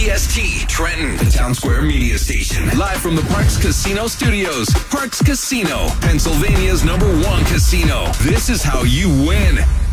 KDST, Trenton, the Town Square Media Station. Live from the Parks Casino Studios. Parks Casino, Pennsylvania's #1 casino. This is how you win.